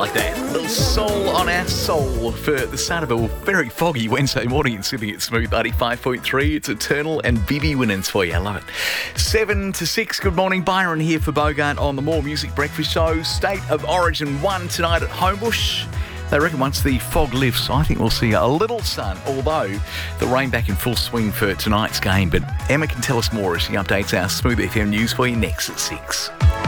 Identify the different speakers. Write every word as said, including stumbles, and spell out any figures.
Speaker 1: like that. A little soul on our soul for the start of a very foggy Wednesday morning in Sydney. It's Smooth ninety-five point three. It's Eternal and Bibi Winans for you. I love it. Seven to six. Good morning. Byron here for Bogart on the More Music Breakfast Show. State of Origin one tonight at Homebush. They reckon once the fog lifts, I think we'll see a little sun, although the rain back in full swing for tonight's game. But Emma can tell us more as she updates our Smooth F M news for you next at six.